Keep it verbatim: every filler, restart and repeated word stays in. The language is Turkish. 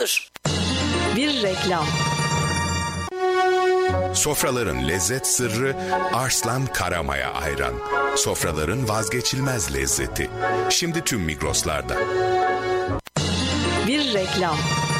olur. Bir reklam. Sofraların lezzet sırrı Arslan Karamaya ayran. Sofraların vazgeçilmez lezzeti. Şimdi tüm Migros'larda. Bir reklam.